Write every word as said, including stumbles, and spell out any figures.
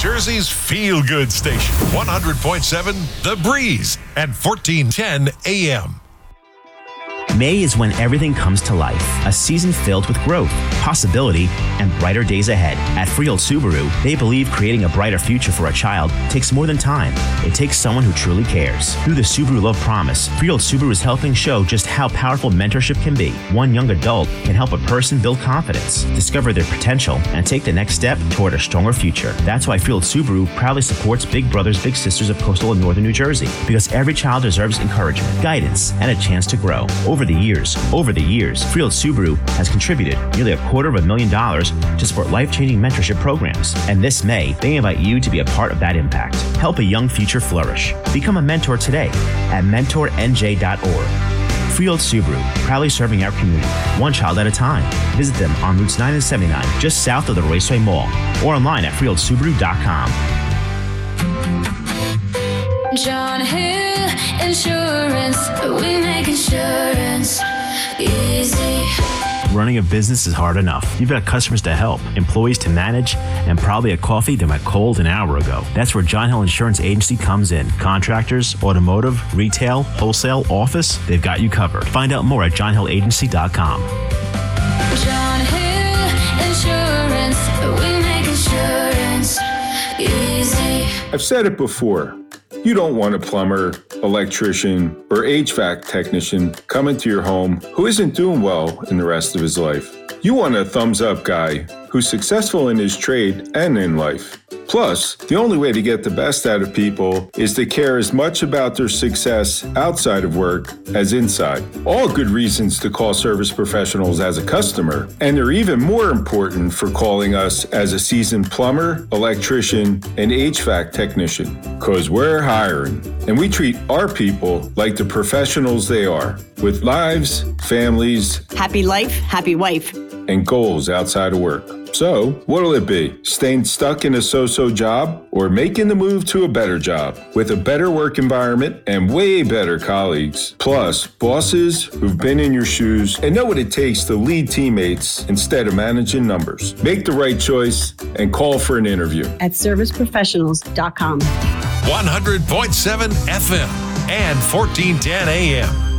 Jersey's feel-good station, one hundred point seven The Breeze and fourteen ten A M. May is when everything comes to life. A season filled with growth, possibility, and brighter days ahead. At Freehold Subaru, they believe creating a brighter future for a child takes more than time. It takes someone who truly cares. Through the Subaru Love Promise, Freehold Subaru is helping show just how powerful mentorship can be. One young adult can help a person build confidence, discover their potential, and take the next step toward a stronger future. That's why Freehold Subaru proudly supports Big Brothers Big Sisters of Coastal and Northern New Jersey, because every child deserves encouragement, guidance, and a chance to grow. Over the years, over the years, Freehold Subaru has contributed nearly a quarter of a million dollars to support life-changing mentorship programs. And this May, they invite you to be a part of that impact. Help a young future flourish. Become a mentor today at mentor N J dot org. Freehold Subaru, proudly serving our community, one child at a time. Visit them on routes nine and seventy-nine, just south of the Raceway Mall, or online at freehold subaru dot com. John Hill Insurance, we make insurance easy. Running a business is hard enough. You've got customers to help, employees to manage, and probably a coffee that went cold an hour ago. That's where John Hill Insurance Agency comes in. Contractors, automotive, retail, wholesale, office, they've got you covered. Find out more at john hill agency dot com. John Hill Insurance, we make insurance easy. I've said it before. You don't want a plumber, electrician, or H V A C technician coming to your home who isn't doing well in the rest of his life. You want a thumbs-up guy who's successful in his trade and in life. Plus, the only way to get the best out of people is to care as much about their success outside of work as inside. All good reasons to call Service Professionals as a customer, and they're even more important for calling us as a seasoned plumber, electrician, and H V A C technician. Because we're hiring, and we treat our people like the professionals they are, with lives, families, happy life, happy wife, and goals outside of work. So, what'll it be? Staying stuck in a so-so job or making the move to a better job with a better work environment and way better colleagues? Plus, bosses who've been in your shoes and know what it takes to lead teammates instead of managing numbers. Make the right choice and call for an interview at service professionals dot com. one hundred point seven F M and fourteen ten A M.